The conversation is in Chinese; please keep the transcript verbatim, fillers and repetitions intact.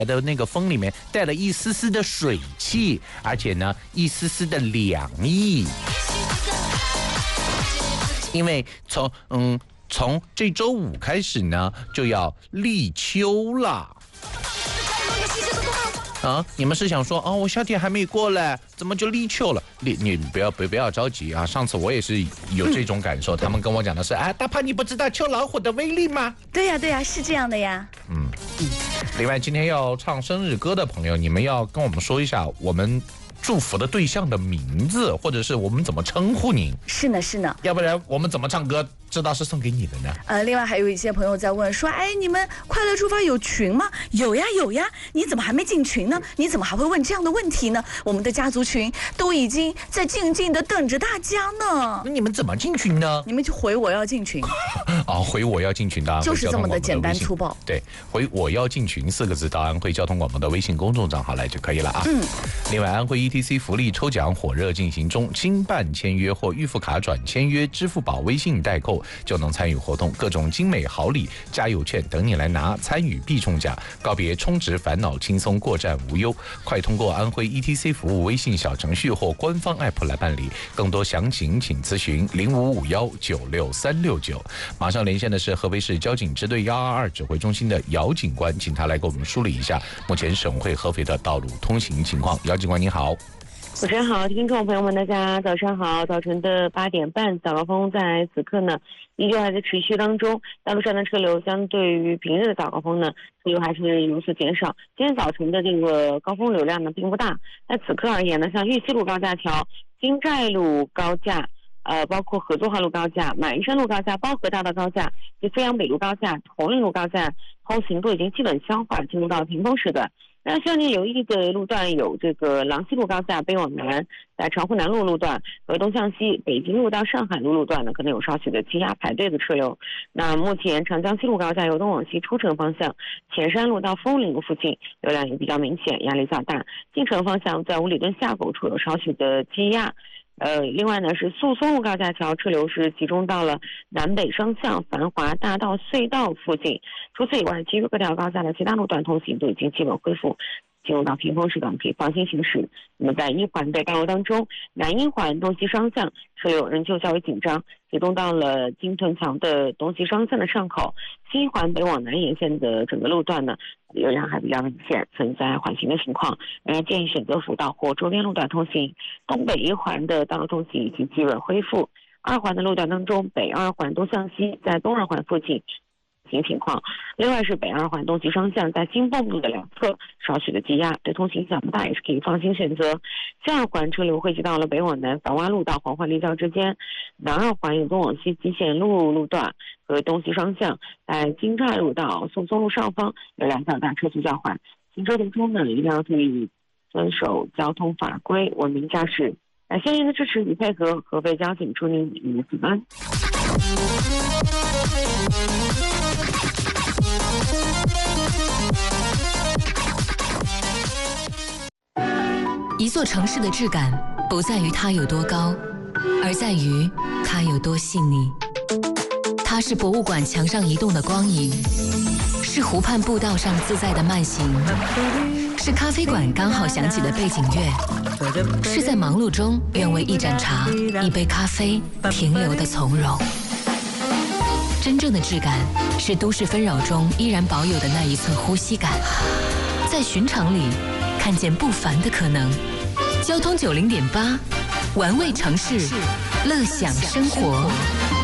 的那个风里面带了一丝丝的水汽，而且呢，一丝丝的凉意。因为从嗯从这周五开始呢，就要立秋了。啊，你们是想说哦，我夏天还没过来，怎么就立秋了？你你不要不不要着急啊！上次我也是有这种感受，嗯、他们跟我讲的是，哎，大胖，你不知道秋老虎的威力吗？ 对呀对呀，是这样的呀。 嗯嗯。另外，今天要唱生日歌的朋友，你们要跟我们说一下我们祝福的对象的名字，或者是我们怎么称呼您？ 是呢是呢， 要不然我们怎么唱歌知道是送给你的呢？ 呃，另外还有一些朋友在问说，哎，你们快乐出发有群吗？有呀有呀，你怎么还没进群呢？你怎么还会问这样的问题呢？我们的家族群都已经在静静的等着大家呢。 那你们怎么进群呢？ 你们就回我要进群。 啊，回我要进群的， 就是这么的简单粗暴。 对，回我要进群四个字到安徽交通广播的微信公众账号来就可以了啊。 嗯。 另外，安徽 E T C 福利抽奖火热进行中，经办签约或预付卡转签约、支付宝、微信代购就能参与活动，各种精美好礼、加油券等你来拿，参与必中奖，告别充值烦恼，轻松过站无忧。快通过安徽 E T C 服务微信小程序或官方 app 来办理，更多详情请咨询零五五幺九六三六九。马上连线的是合肥市交警支队幺二二指挥中心的姚警官，请他来给我们梳理一下目前省会合肥的道路通行情况。姚警官您好。 主持人好，听众朋友们，大家早上好。早晨的八点半，早高峰在此刻呢依旧还在持续当中，道路上的车流相对于平日的早高峰呢，车流还是有所减少。今天早晨的这个高峰流量呢并不大。在此刻而言呢，像玉溪路高架桥、金寨路高架、呃，包括合作化路高架、马鞍山路高架、包河大道高架、及飞扬北路高架、铜陵路高架通行都已经基本消化，进入到屏风时段。那需要您留意的路段有这个廊西路高架北往南，在长湖南路路段和东向西北京路到上海路路段呢，可能有稍许的积压排队的车流。那目前长江西路高架由东往西出城方向，前山路到枫林路附近流量也比较明显，压力较大。进城方向在五里墩下口处有稍许的积压。呃，另外呢是宿松路高架桥车流是集中到了南北双向繁华大道隧道附近。除此以外，其余各条高架的其他路段通行都已经基本恢复，进入到屏风时段可以放心行驶。那么在一环的道路当中，南一环东西双向车流仍旧较为紧张，集中到了金屯桥的东西双向的上口。西环北往南沿线的整个路段呢，流量还比较明显，存在缓行的情况，仍然建议选择辅道或周边路段通行。东北一环的道路通行已经基本恢复。二环的路段当中，北二环东向西在东二环附近行情况，另外是北二环东西双向在金凤路的两侧少许的积压，对通行影响不大，也是可以放心选择。西二环车流汇集到了北往南繁华路到黄淮立交之间，南二环有东往西集贤路路段和东西双向在金寨路到宋松路上方有两较大，车速较缓，行车途中呢一定要注意遵守交通法规，文明驾驶。感谢您的支持与配合，合肥交警祝您一日平安。 一座城市的质感不在于它有多高，而在于它有多细腻。它是博物馆墙上移动的光影，是湖畔步道上自在的慢行，是咖啡馆刚好响起的背景乐，是在忙碌中愿为一盏茶、一杯咖啡停留的从容。真正的质感是都市纷扰中依然保有的那一寸呼吸感，在寻常里看见不凡的可能。交通九零点八，玩味城市，乐享生活。